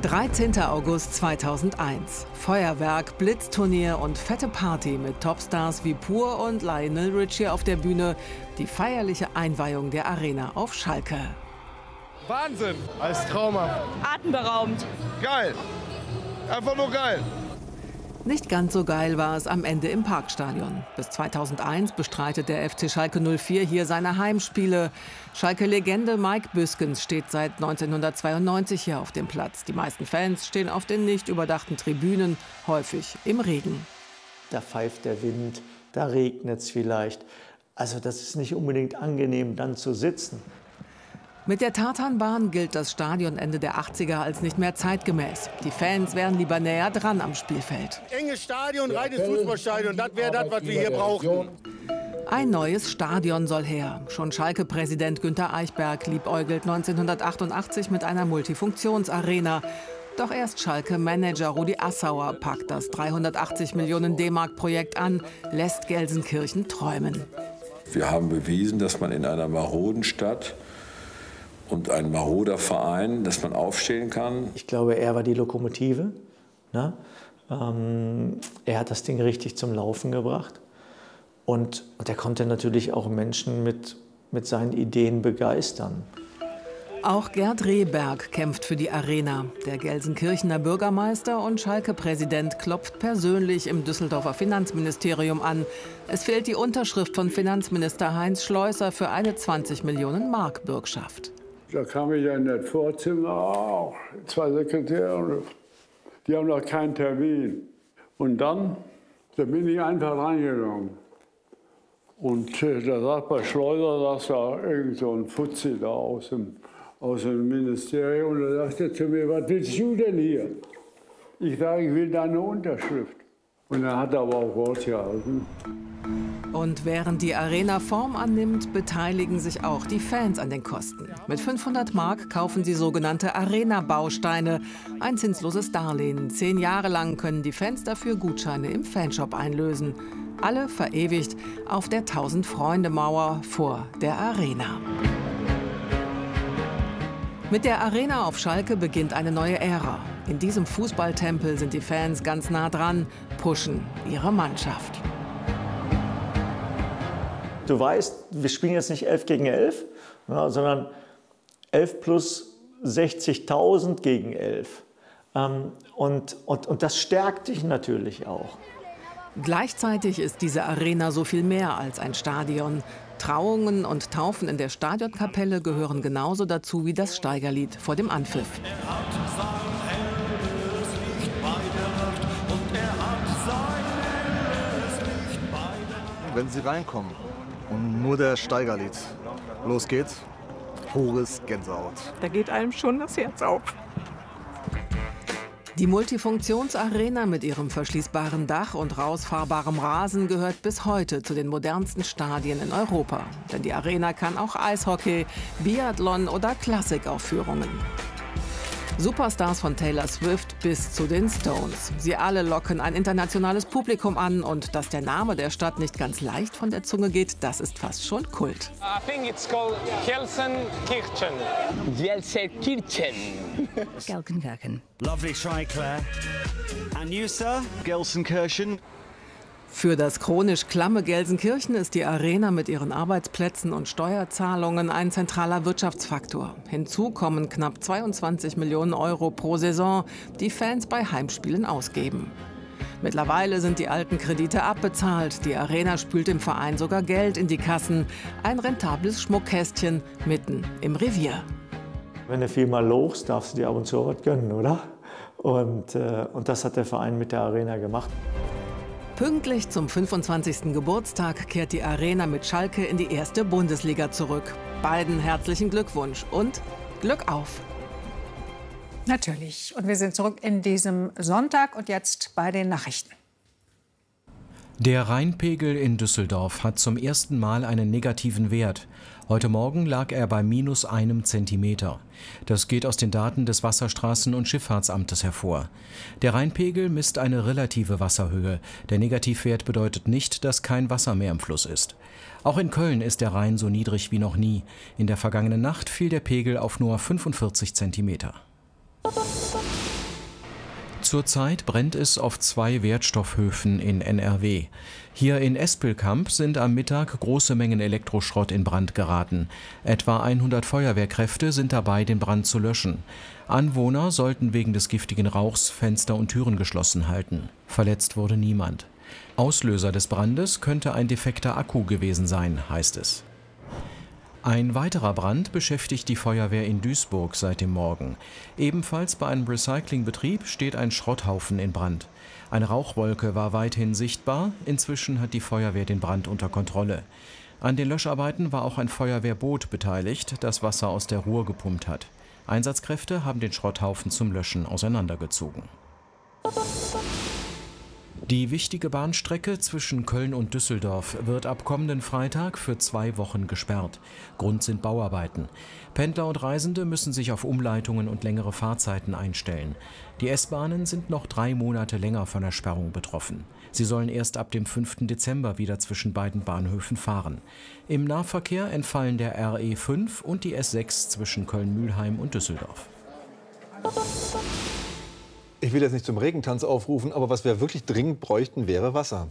13. August 2001. Feuerwerk, Blitzturnier und fette Party mit Topstars wie Pur und Lionel Richie auf der Bühne. Die feierliche Einweihung der Arena auf Schalke. Wahnsinn! Als traumhaft. Atemberaubend. Geil! Einfach nur geil! Nicht ganz so geil war es am Ende im Parkstadion. Bis 2001 bestreitet der FC Schalke 04 hier seine Heimspiele. Schalke-Legende Mike Büskens steht seit 1992 hier auf dem Platz. Die meisten Fans stehen auf den nicht überdachten Tribünen, häufig im Regen. Da pfeift der Wind, da regnet es vielleicht. Also das ist nicht unbedingt angenehm, dann zu sitzen. Mit der Tartanbahn gilt das Stadion Ende der 80er als nicht mehr zeitgemäß. Die Fans wären lieber näher dran am Spielfeld. Enges Stadion, reines Fußballstadion, das wäre das, was wir hier brauchen. Ein neues Stadion soll her. Schon Schalke-Präsident Günter Eichberg liebäugelt 1988 mit einer Multifunktionsarena. Doch erst Schalke-Manager Rudi Assauer packt das 380 Millionen D-Mark-Projekt an, lässt Gelsenkirchen träumen. Wir haben bewiesen, dass man in einer maroden Stadt und ein maroder Verein, dass man aufstehen kann. Ich glaube, er war die Lokomotive. Ne? Er hat das Ding richtig zum Laufen gebracht. Und er konnte natürlich auch Menschen mit seinen Ideen begeistern. Auch Gerd Rehberg kämpft für die Arena. Der Gelsenkirchener Bürgermeister und Schalke-Präsident klopft persönlich im Düsseldorfer Finanzministerium an. Es fehlt die Unterschrift von Finanzminister Heinz Schleuser für eine 20 Millionen Mark Bürgschaft. Da kam ich in das Vorzimmer, auch 2 Sekretäre, die haben noch keinen Termin. Und dann bin ich einfach reingegangen. Und da sagt bei Schleuser, dass da irgend so ein Fuzzi da aus dem Ministerium. Und da sagt er zu mir, was willst du denn hier? Ich sage, ich will deine Unterschrift. Und er hat aber auch Wort gehalten. Und während die Arena Form annimmt, beteiligen sich auch die Fans an den Kosten. Mit 500 Mark kaufen sie sogenannte Arena-Bausteine, ein zinsloses Darlehen. 10 Jahre lang können die Fans dafür Gutscheine im Fanshop einlösen. Alle verewigt auf der 1000-Freunde-Mauer vor der Arena. Mit der Arena auf Schalke beginnt eine neue Ära. In diesem Fußballtempel sind die Fans ganz nah dran, pushen ihre Mannschaft. Du weißt, wir spielen jetzt nicht 11 gegen 11, ja, sondern 11 plus 60.000 gegen 11. Und das stärkt dich natürlich auch. Gleichzeitig ist diese Arena so viel mehr als ein Stadion. Trauungen und Taufen in der Stadionkapelle gehören genauso dazu wie das Steigerlied vor dem Anpfiff. Wenn Sie reinkommen und nur der Steigerlied losgeht, pures Gänsehaut. Da geht einem schon das Herz auf. Die Multifunktionsarena mit ihrem verschließbaren Dach und rausfahrbarem Rasen gehört bis heute zu den modernsten Stadien in Europa. Denn die Arena kann auch Eishockey, Biathlon oder Klassikaufführungen. Superstars von Taylor Swift bis zu den Stones. Sie alle locken ein internationales Publikum an. Und dass der Name der Stadt nicht ganz leicht von der Zunge geht, das ist fast schon Kult. I think it's called Gelsenkirchen. Gelsenkirchen. Gelsenkirchen. Lovely try, Claire. And you, sir? Gelsenkirchen. Für das chronisch klamme Gelsenkirchen ist die Arena mit ihren Arbeitsplätzen und Steuerzahlungen ein zentraler Wirtschaftsfaktor. Hinzu kommen knapp 22 Millionen Euro pro Saison, die Fans bei Heimspielen ausgeben. Mittlerweile sind die alten Kredite abbezahlt. Die Arena spült dem Verein sogar Geld in die Kassen. Ein rentables Schmuckkästchen mitten im Revier. Wenn du viel mal lobst, darfst du dir ab und zu was gönnen, oder? Und das hat der Verein mit der Arena gemacht. Pünktlich zum 25. Geburtstag kehrt die Arena mit Schalke in die 1. Bundesliga zurück. Beiden herzlichen Glückwunsch und Glück auf! Natürlich. Und wir sind zurück in diesem Sonntag und jetzt bei den Nachrichten. Der Rheinpegel in Düsseldorf hat zum ersten Mal einen negativen Wert. Heute Morgen lag er bei -1 Zentimeter. Das geht aus den Daten des Wasserstraßen- und Schifffahrtsamtes hervor. Der Rheinpegel misst eine relative Wasserhöhe. Der Negativwert bedeutet nicht, dass kein Wasser mehr im Fluss ist. Auch in Köln ist der Rhein so niedrig wie noch nie. In der vergangenen Nacht fiel der Pegel auf nur 45 Zentimeter. Zurzeit brennt es auf 2 Wertstoffhöfen in NRW. Hier in Espelkamp sind am Mittag große Mengen Elektroschrott in Brand geraten. Etwa 100 Feuerwehrkräfte sind dabei, den Brand zu löschen. Anwohner sollten wegen des giftigen Rauchs Fenster und Türen geschlossen halten. Verletzt wurde niemand. Auslöser des Brandes könnte ein defekter Akku gewesen sein, heißt es. Ein weiterer Brand beschäftigt die Feuerwehr in Duisburg seit dem Morgen. Ebenfalls bei einem Recyclingbetrieb steht ein Schrotthaufen in Brand. Eine Rauchwolke war weithin sichtbar. Inzwischen hat die Feuerwehr den Brand unter Kontrolle. An den Löscharbeiten war auch ein Feuerwehrboot beteiligt, das Wasser aus der Ruhr gepumpt hat. Einsatzkräfte haben den Schrotthaufen zum Löschen auseinandergezogen. Die wichtige Bahnstrecke zwischen Köln und Düsseldorf wird ab kommenden Freitag für 2 Wochen gesperrt. Grund sind Bauarbeiten. Pendler und Reisende müssen sich auf Umleitungen und längere Fahrzeiten einstellen. Die S-Bahnen sind noch 3 Monate länger von der Sperrung betroffen. Sie sollen erst ab dem 5. Dezember wieder zwischen beiden Bahnhöfen fahren. Im Nahverkehr entfallen der RE5 und die S6 zwischen Köln-Mülheim und Düsseldorf. Ich will jetzt nicht zum Regentanz aufrufen, aber was wir wirklich dringend bräuchten, wäre Wasser.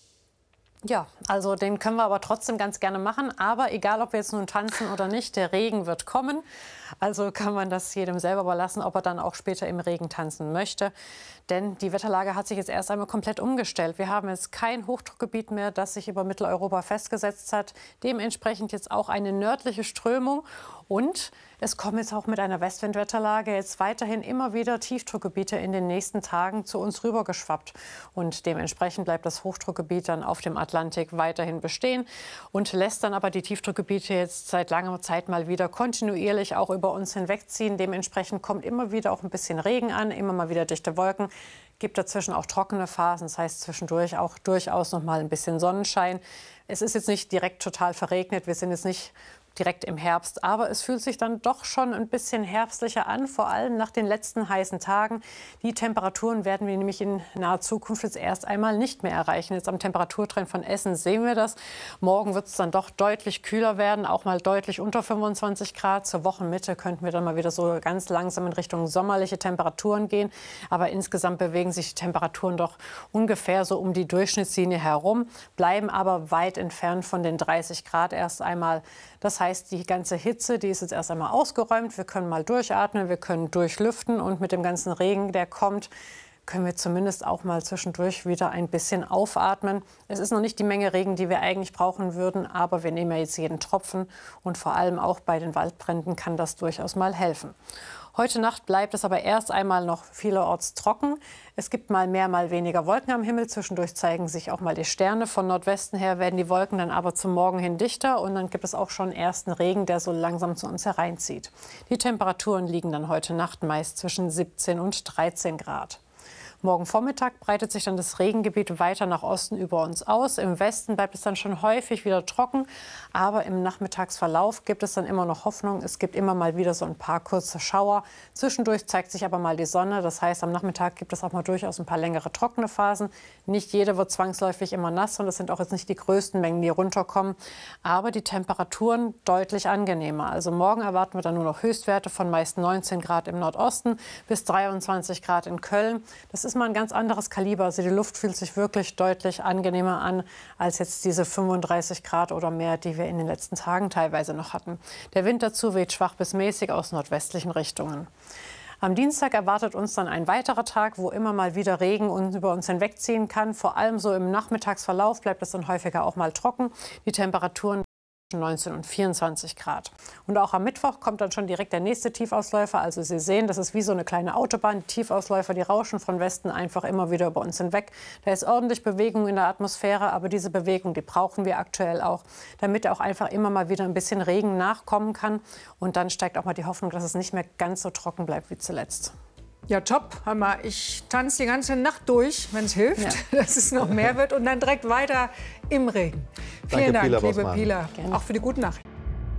Ja, also den können wir aber trotzdem ganz gerne machen. Aber egal, ob wir jetzt nun tanzen oder nicht, der Regen wird kommen. Also kann man das jedem selber überlassen, ob er dann auch später im Regen tanzen möchte. Denn die Wetterlage hat sich jetzt erst einmal komplett umgestellt. Wir haben jetzt kein Hochdruckgebiet mehr, das sich über Mitteleuropa festgesetzt hat. Dementsprechend jetzt auch eine nördliche Strömung. Und es kommen jetzt auch mit einer Westwindwetterlage jetzt weiterhin immer wieder Tiefdruckgebiete in den nächsten Tagen zu uns rübergeschwappt. Und dementsprechend bleibt das Hochdruckgebiet dann auf dem Atlantik weiterhin bestehen und lässt dann aber die Tiefdruckgebiete jetzt seit langer Zeit mal wieder kontinuierlich auch über uns hinwegziehen. Dementsprechend kommt immer wieder auch ein bisschen Regen an, immer mal wieder dichte Wolken. Gibt dazwischen auch trockene Phasen, das heißt zwischendurch auch durchaus noch mal ein bisschen Sonnenschein. Es ist jetzt nicht direkt total verregnet, wir sind jetzt nicht direkt im Herbst. Aber es fühlt sich dann doch schon ein bisschen herbstlicher an, vor allem nach den letzten heißen Tagen. Die Temperaturen werden wir nämlich in naher Zukunft jetzt erst einmal nicht mehr erreichen. Jetzt am Temperaturtrend von Essen sehen wir das. Morgen wird es dann doch deutlich kühler werden, auch mal deutlich unter 25 Grad. Zur Wochenmitte könnten wir dann mal wieder so ganz langsam in Richtung sommerliche Temperaturen gehen. Aber insgesamt bewegen sich die Temperaturen doch ungefähr so um die Durchschnittslinie herum, bleiben aber weit entfernt von den 30 Grad erst einmal. Das heißt, die ganze Hitze, die ist jetzt erst einmal ausgeräumt. Wir können mal durchatmen, wir können durchlüften und mit dem ganzen Regen, der kommt, können wir zumindest auch mal zwischendurch wieder ein bisschen aufatmen. Es ist noch nicht die Menge Regen, die wir eigentlich brauchen würden, aber wir nehmen ja jetzt jeden Tropfen und vor allem auch bei den Waldbränden kann das durchaus mal helfen. Heute Nacht bleibt es aber erst einmal noch vielerorts trocken. Es gibt mal mehr, mal weniger Wolken am Himmel. Zwischendurch zeigen sich auch mal die Sterne. Von Nordwesten her werden die Wolken dann aber zum Morgen hin dichter. Und dann gibt es auch schon ersten Regen, der so langsam zu uns hereinzieht. Die Temperaturen liegen dann heute Nacht meist zwischen 17 und 13 Grad. Morgen Vormittag breitet sich dann das Regengebiet weiter nach Osten über uns aus. Im Westen bleibt es dann schon häufig wieder trocken. Aber im Nachmittagsverlauf gibt es dann immer noch Hoffnung. Es gibt immer mal wieder so ein paar kurze Schauer. Zwischendurch zeigt sich aber mal die Sonne. Das heißt, am Nachmittag gibt es auch mal durchaus ein paar längere trockene Phasen. Nicht jede wird zwangsläufig immer nass und das sind auch jetzt nicht die größten Mengen, die runterkommen. Aber die Temperaturen deutlich angenehmer. Also morgen erwarten wir dann nur noch Höchstwerte von meist 19 Grad im Nordosten bis 23 Grad in Köln. Das ist mal ein ganz anderes Kaliber. Also die Luft fühlt sich wirklich deutlich angenehmer an als jetzt diese 35 Grad oder mehr, die wir in den letzten Tagen teilweise noch hatten. Der Wind dazu weht schwach bis mäßig aus nordwestlichen Richtungen. Am Dienstag erwartet uns dann ein weiterer Tag, wo immer mal wieder Regen über uns hinwegziehen kann. Vor allem so im Nachmittagsverlauf bleibt es dann häufiger auch mal trocken. Die Temperaturen 19 und 24 Grad. Und auch am Mittwoch kommt dann schon direkt der nächste Tiefausläufer. Also Sie sehen, das ist wie so eine kleine Autobahn. Die Tiefausläufer, die rauschen von Westen einfach immer wieder über uns hinweg. Da ist ordentlich Bewegung in der Atmosphäre, aber diese Bewegung, die brauchen wir aktuell auch, damit auch einfach immer mal wieder ein bisschen Regen nachkommen kann. Und dann steigt auch mal die Hoffnung, dass es nicht mehr ganz so trocken bleibt wie zuletzt. Ja, top. Hammer. Ich tanze die ganze Nacht durch, wenn es hilft, dass es noch mehr wird und dann direkt weiter im Regen. Vielen Dank, liebe Pila, auch für die guten Nachrichten.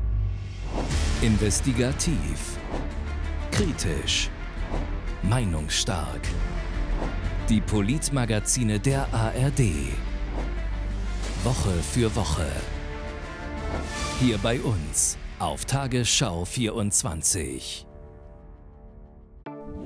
Investigativ, kritisch, meinungsstark. Die Politmagazine der ARD. Woche für Woche. Hier bei uns auf Tagesschau 24.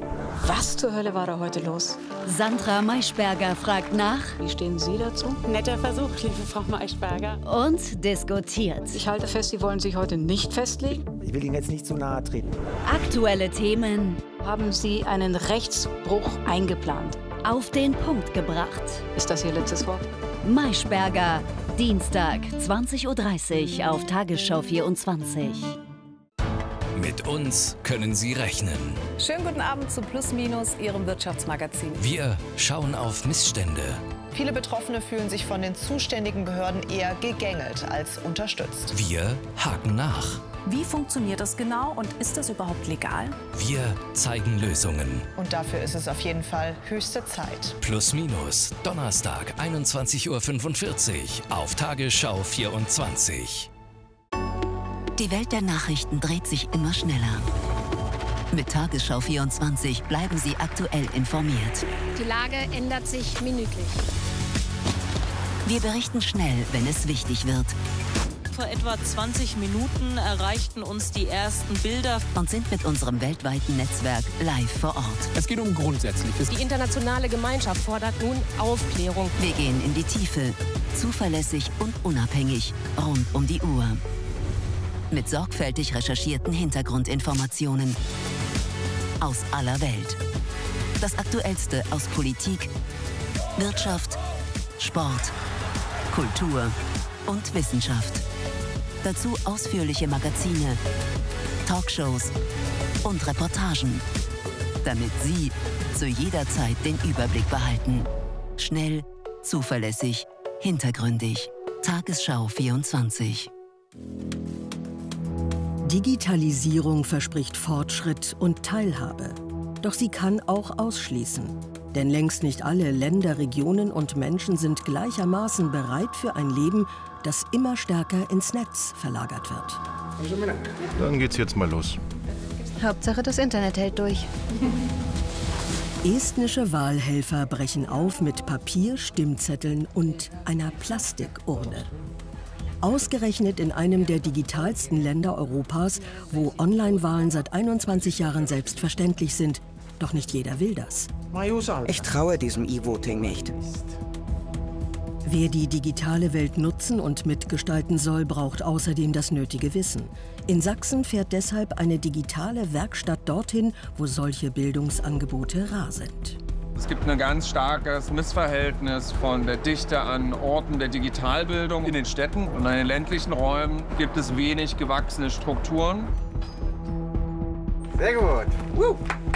Was zur Hölle war da heute los? Sandra Maischberger fragt nach. Wie stehen Sie dazu? Netter Versuch, liebe Frau Maischberger. Und diskutiert. Ich halte fest, Sie wollen sich heute nicht festlegen. Ich will Ihnen jetzt nicht zu nahe treten. Aktuelle Themen. Haben Sie einen Rechtsbruch eingeplant? Auf den Punkt gebracht. Ist das Ihr letztes Wort? Maischberger, Dienstag, 20:30 Uhr auf Tagesschau 24. Mit uns können Sie rechnen. Schönen guten Abend zu Plus Minus, Ihrem Wirtschaftsmagazin. Wir schauen auf Missstände. Viele Betroffene fühlen sich von den zuständigen Behörden eher gegängelt als unterstützt. Wir haken nach. Wie funktioniert das genau und ist das überhaupt legal? Wir zeigen Lösungen. Und dafür ist es auf jeden Fall höchste Zeit. Plus Minus, Donnerstag, 21:45 Uhr auf Tagesschau 24. Die Welt der Nachrichten dreht sich immer schneller. Mit Tagesschau 24 bleiben Sie aktuell informiert. Die Lage ändert sich minütlich. Wir berichten schnell, wenn es wichtig wird. Vor etwa 20 Minuten erreichten uns die ersten Bilder und sind mit unserem weltweiten Netzwerk live vor Ort. Es geht um Grundsätzliches. Die internationale Gemeinschaft fordert nun Aufklärung. Wir gehen in die Tiefe, zuverlässig und unabhängig, rund um die Uhr. Mit sorgfältig recherchierten Hintergrundinformationen aus aller Welt. Das Aktuellste aus Politik, Wirtschaft, Sport, Kultur und Wissenschaft. Dazu ausführliche Magazine, Talkshows und Reportagen, damit Sie zu jeder Zeit den Überblick behalten. Schnell, zuverlässig, hintergründig. Tagesschau 24. Digitalisierung verspricht Fortschritt und Teilhabe. Doch sie kann auch ausschließen. Denn längst nicht alle Länder, Regionen und Menschen sind gleichermaßen bereit für ein Leben, das immer stärker ins Netz verlagert wird. Dann geht's jetzt mal los. Hauptsache, das Internet hält durch. Estnische Wahlhelfer brechen auf mit Papier, Stimmzetteln und einer Plastikurne. Ausgerechnet in einem der digitalsten Länder Europas, wo Online-Wahlen seit 21 Jahren selbstverständlich sind. Doch nicht jeder will das. Ich traue diesem E-Voting nicht. Wer die digitale Welt nutzen und mitgestalten soll, braucht außerdem das nötige Wissen. In Sachsen fährt deshalb eine digitale Werkstatt dorthin, wo solche Bildungsangebote rar sind. Es gibt ein ganz starkes Missverhältnis von der Dichte an Orten der Digitalbildung in den Städten. Und in den ländlichen Räumen gibt es wenig gewachsene Strukturen. Sehr gut.